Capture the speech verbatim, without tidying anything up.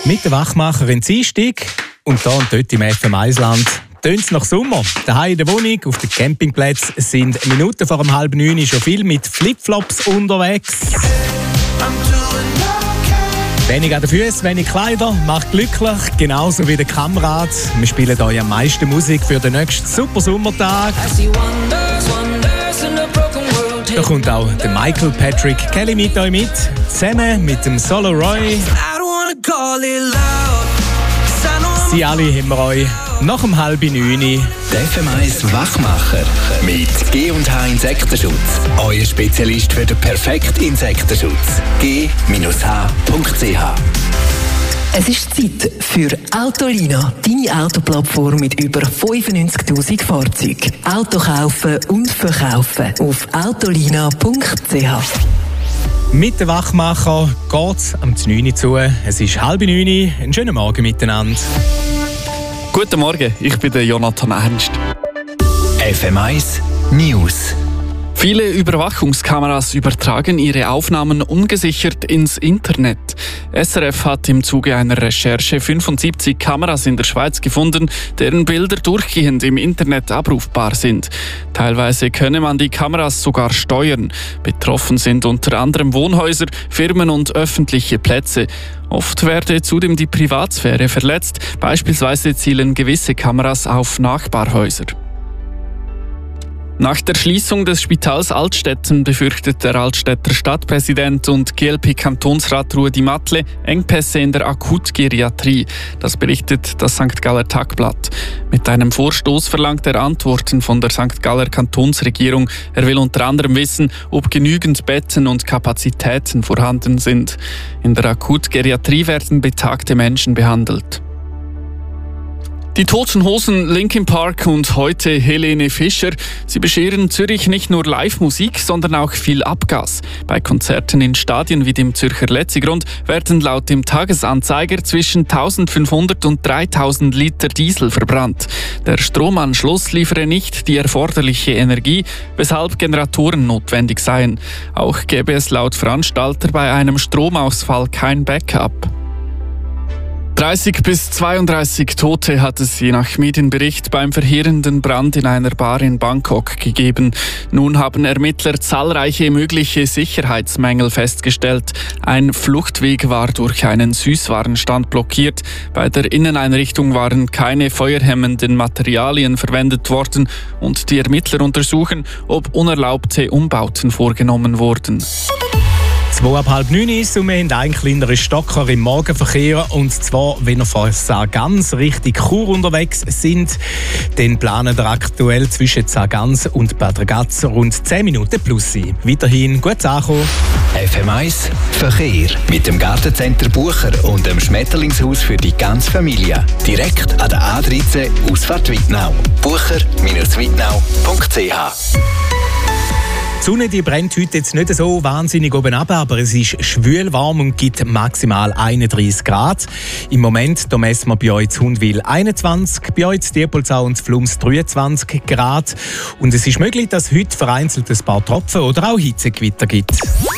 Mit der Wachmacher in Dienstag und da und dort im F M eins Land tönt es nach Sommer. Daheim in der Wohnung, auf den Campingplätzen sind Minuten vor um halb neun schon viel mit Flipflops unterwegs. Wenig an den Füßen, wenig Kleider, macht glücklich, genauso wie der Kamerad. Wir spielen euch am meisten Musik für den nächsten super Sommertag. Da kommt auch der Michael Patrick Kelly mit euch mit, zusammen mit dem Solo Roy. Sie alle haben wir euch nach um halb neun. Der F M eins Wachmacher mit G und H Insektenschutz. Euer Spezialist für den perfekten Insektenschutz. G H Punkt C H. Es ist Zeit für Autolina, deine Autoplattform mit über fünfundneunzigtausend Fahrzeugen. Auto kaufen und verkaufen auf autolina Punkt C H. Mit dem Wachmacher geht es am neun Uhr zu. Es ist halb neun. Einen schönen Morgen miteinander. Guten Morgen, ich bin der Jonathan Ernst. F M eins News. Viele Überwachungskameras übertragen ihre Aufnahmen ungesichert ins Internet. S R F hat im Zuge einer Recherche fünfundsiebzig Kameras in der Schweiz gefunden, deren Bilder durchgehend im Internet abrufbar sind. Teilweise könne man die Kameras sogar steuern. Betroffen sind unter anderem Wohnhäuser, Firmen und öffentliche Plätze. Oft werde zudem die Privatsphäre verletzt, beispielsweise zielen gewisse Kameras auf Nachbarhäuser. Nach der Schließung des Spitals Altstetten befürchtet der Altstädter Stadtpräsident und G L P-Kantonsrat Ruedi Matle Engpässe in der Akutgeriatrie. Das berichtet das Sankt Galler Tagblatt. Mit einem Vorstoß verlangt er Antworten von der Sankt Galler Kantonsregierung. Er will unter anderem wissen, ob genügend Betten und Kapazitäten vorhanden sind. In der Akutgeriatrie werden betagte Menschen behandelt. Die Toten Hosen, Linkin Park und heute Helene Fischer. Sie bescheren Zürich nicht nur Live-Musik, sondern auch viel Abgas. Bei Konzerten in Stadien wie dem Zürcher Letzigrund werden laut dem Tagesanzeiger zwischen eintausendfünfhundert und dreitausend Liter Diesel verbrannt. Der Stromanschluss liefere nicht die erforderliche Energie, weshalb Generatoren notwendig seien. Auch gäbe es laut Veranstalter bei einem Stromausfall kein Backup. dreißig bis zweiunddreißig Tote hat es je nach Medienbericht beim verheerenden Brand in einer Bar in Bangkok gegeben. Nun haben Ermittler zahlreiche mögliche Sicherheitsmängel festgestellt. Ein Fluchtweg war durch einen Süßwarenstand blockiert. Bei der Inneneinrichtung waren keine feuerhemmenden Materialien verwendet worden und die Ermittler untersuchen, ob unerlaubte Umbauten vorgenommen wurden. Zwei ab halb neun ist und wir haben einen kleineren Stocker im Morgenverkehr. Und zwar, wenn ihr von Sargans Richtung Chur unterwegs sind, dann planen wir aktuell zwischen Sargans und Bad Ragaz rund zehn Minuten plus sein. Weiterhin gutes Ankommen. F M eins Verkehr mit dem Gartencenter Bucher und dem Schmetterlingshaus für die ganze Familie. Direkt an der A dreizehn Ausfahrt Wittnau. bucher Bindestrich wittnau Punkt C H. Die Sonne die brennt heute jetzt nicht so wahnsinnig oben ab, aber es ist schwül warm und gibt maximal einunddreißig Grad. Im Moment da messen wir bei euch in Hundwil einundzwanzig, bei euch in Diepolzau und Flums dreiundzwanzig Grad. Und es ist möglich, dass heute vereinzelt ein paar Tropfen oder auch Hitzegewitter gibt.